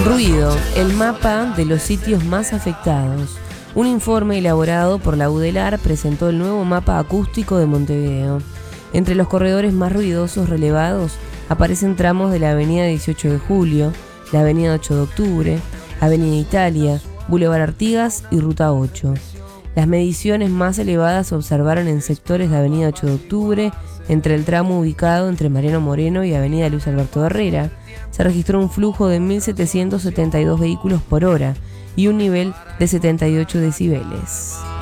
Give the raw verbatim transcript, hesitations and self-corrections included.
Ruido, el mapa de los sitios más afectados. Un informe elaborado por la UDELAR presentó el nuevo mapa acústico de Montevideo. Entre los corredores más ruidosos relevados aparecen tramos de la avenida dieciocho de julio, la avenida ocho de octubre, avenida Italia, Boulevard Artigas y Ruta ocho. Las mediciones más elevadas se observaron en sectores de avenida ocho de octubre, entre el tramo ubicado entre Mariano Moreno y avenida Luis Alberto Herrera. Se registró un flujo de mil setecientos setenta y dos vehículos por hora y un nivel de setenta y ocho decibeles.